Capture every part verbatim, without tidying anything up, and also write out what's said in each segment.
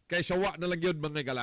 kaysa wa na lang yun mga gala.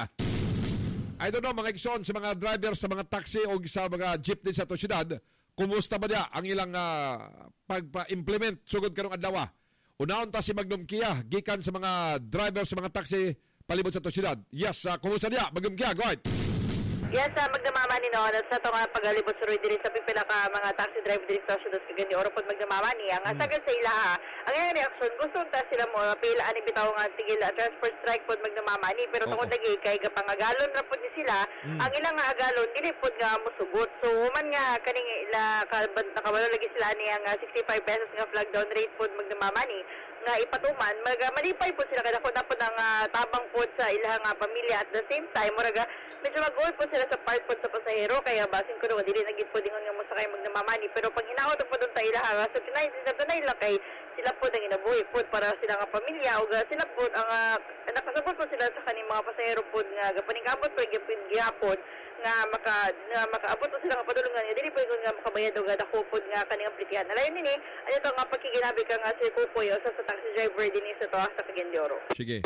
I don't know mga igsoon sa mga driver sa mga taxi o sa mga jeepney sa to syudad, kumusta ba niya ang ilang uh, pagpa-implement sugod karong adlaw? Unaon ta si Magnum Kia gikan sa mga driver sa mga taxi palibot sa to syudad. Yes, uh, kumusta niya Magnum Kia? Go ahead. Yes, uh, magdamamani no, sa ito nga pagalibot sa Roy diri sa pipila ka mga taxi driver diri sa syudad sa ganyan oras pod magdamamani ang hmm. sagad sa ilaha ang iyang reaksyon gusto ta sila mo pila ani bitaw nga tigil uh, transport strike pod magdamamani pero tungod lagi kay gapangagalon ra pod ni sila hmm. ang ilang nga agalon dili pod nga mosugot so human nga kaning ila kabalo lagi sila ni ang uh, sixty-five pesos nga flag down rate pod magdamamani nga ipatuman maga malipay po sila kada ko dapat ang uh, tabang po sa ilang uh, pamilya at the same time muraga medyo mag-goal po sila sa part po sa pasahero kaya basin ko no dili nagit po dingon nga mo sakay magdamamani pero pag hinaot po dun sa ilaha sa tinay sa tunay lang kay sila po ang inabuhi po para sila nga pamilya o sila po ang uh, nakasabot po sila sa kaning mga pasahero po nga gapaningabot po gihapon nga maka nga makaabot po sila nga padulungan dili po nga makabayad og dako po nga kaning aplikahan alayon nini ano to nga pagkiginabi ka nga si Kupoy o sa, sa taxi driver dinhi sa to sa Cagayan de Oro. Sige.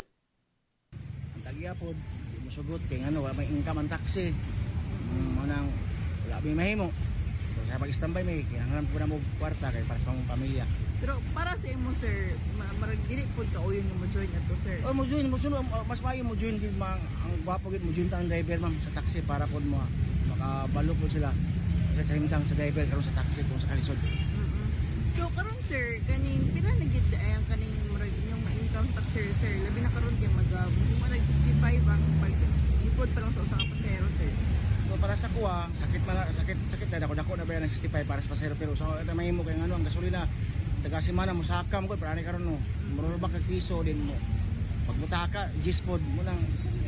Ang tagyapod musugot kay ngano wala may income ang taxi. Mm, manang wala may mahimo. So sa pag-standby may kinahanglan po na mo kwarta kay para sa pamong pamilya. Pero para sa imo sir, marag dili pod ka uyon mo join ato sir. Oh, mo join mo sunod mas maayo mo join gid mang ang gwapo gid mo join ta ang driver ma'am sa taxi para pod mo makabalo po sila. Sa himtang sa driver karon sa taxi kung sa kalisod. Mm-hmm. So karon sir, kaning pila na gid ay ang kaning marag inyong ma-income tax sir sir. Labi na karon kay mag marag sixty-five ang pag ikot pa lang sa usa ka pasahero sir. So para sa kuha, sakit man sakit sakit na dako dako na ba ng sixty-five para sa pasahero pero so ito mahimo kay ngano ang gasolina taga semana mo sakam ko para ni karon no. Murul ba kag piso din mo. Pag mutaka G-spod mo nang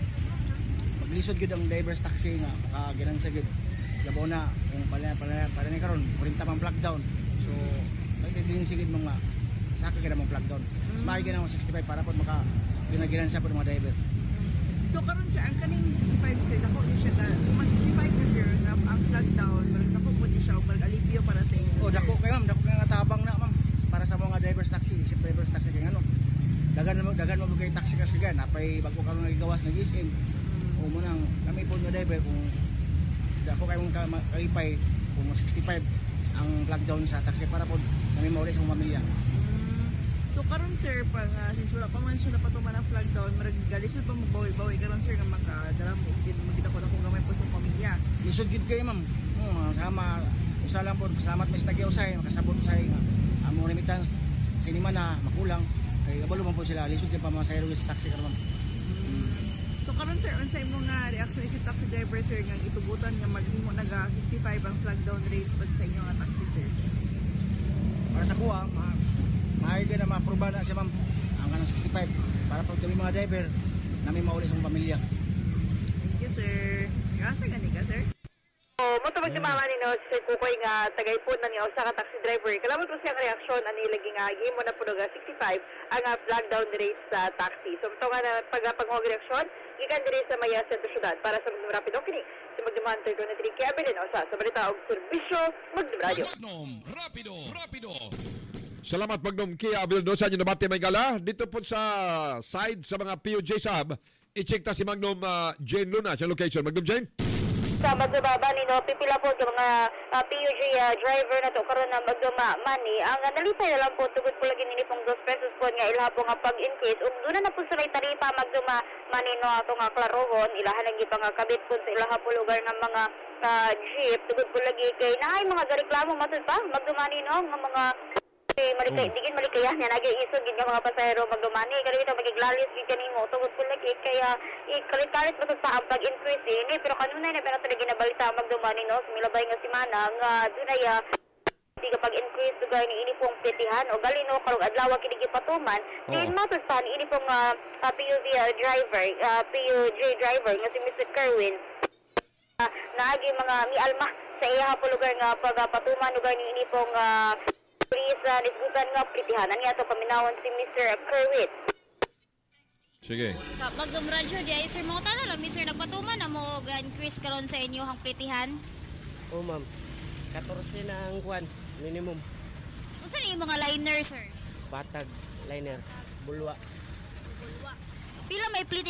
paglisod gid ang driver's taxi nga makaginan sa gid labaw na kung pala pala pala ni karon forty pang plug down. So din sigid mo nga saka gid mo plug down. Mas maayo gid ang sixty-five para pod maka ginaginan sa pod mga driver. So karon sir ang kaning sixty-five sir dako di siya ka kung sixty-five na sir na ang plug down marag dako po di siya og alivio para sa inyo. Oh dako kay ma'am dako nga tabang na ma'am para sa mga driver's taxi si driver's taxi kay ano dagan mo dagan mo kay taxi kas kay napay bago karon nagigawas nag S M o mo nang kami po nga driver kung dako kay mong kalipay kung sixty-five ang plug down sa taxi para po kami maulit sa pamilya. So karon sir pag uh, since wala pa man siya napatuman ang flag down marag galisod pa magbawi-bawi karon sir nga makadala mo gid magita ko na kung gamay po sa pamilya. Lisod gid kay ma'am. Oh, sama usa lang po salamat may stagya usay makasabot usay nga among remittance sinima na makulang kay kabalo man po sila lisod kay pamasahero sa taxi karon. So karon sir unsay mo nga reaction si taxi driver sir nga itubutan nga maghimo naga sixty-five ang flag down rate pag sa inyo nga taxi sir. Para sa kuha ma maayo na ma-aproba na siya ma'am ang kanang sixty-five para pag kami mga driver namin mauli sa pamilya. Thank you sir. Gasa gani ka sir? Oh, mo to magdamamani no si Kukoy nga tagaypon na niya usa ka taxi driver. Kalabot ko siya reaksyon ani lagi nga gihimo na puno ga sixty-five ang uh, flag down rate sa taxi. So ito nga na pag pangog reaksyon gikan diri sa Maya Centro Syudad para sa Magdum Rapido kini si Magdum Hunter ko na diri kay Abelino sa sa balita og serbisyo Magdum Radio. Magdum Rapido Rapido. Salamat Magnum Kia Abelino sa inyo nabati may gala dito po sa side sa mga P O J sub. I-check ta si Magnum uh, Jane Luna sa location. Magnum Jane. Sa magbaba ni no pipila po sa mga uh, P U G uh, driver na to karon na magduma money ang uh, nalipay na lang po tugod po lagi nini pong two pesos po nga ilaha po nga pag-increase ug doon na po sila taripa magduma money no ato nga klarohon ilahan lagi pa nga kabit po sa ilaha po lugar ng mga uh, jeep tugod po lagi kay naay mga gareklamo matud pa magduma ni no nga mga eh, malikay, mm. digin malikaya niya nag-iisod gid nga mga pasahero magdumani kaya dito magiglalis gid kanimo tungod po lagi kaya ikalit-kalit mo sa ang pag-increase eh pero kanunay na pero talaga ginabalita magdumani no sumilabay nga semana nga dunay di ka pag-increase dugay ni ini pong petihan o gali no karong adlaw kini gipatuman oh. Din matud pa ni ini pong uh, uh, P U V uh, driver uh, P U J driver nga si Mister Kerwin uh, naagi mga mialma sa iya po lugar nga pagpatuman lugar ni ini pong uh, sa nisgutan nga pritihanan niya ito paminawon si Mister Kerwin. Sige. Sa Magdum Radio di ay sir mga tanong lang Mister nagpatuman na mo gan-increase karon sa inyo hang pritihan? Oo ma'am. fourteen na ang kwan minimum. Unsa ni mga liner sir? Batag liner. Bulwa. Bulwa. Pila may pliti